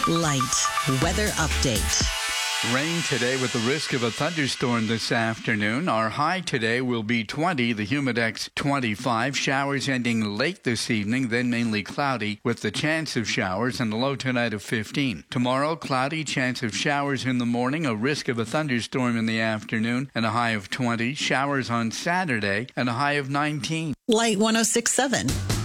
Light weather update. Rain today with the risk of a thunderstorm this afternoon. Our high today will be 20, the Humidex 25. Showers ending late this evening, then mainly cloudy with the chance of showers and a low tonight of 15. Tomorrow, cloudy, chance of showers in the morning, a risk of a thunderstorm in the afternoon, and a high of 20. Showers on Saturday and a high of 19. Light 106.7.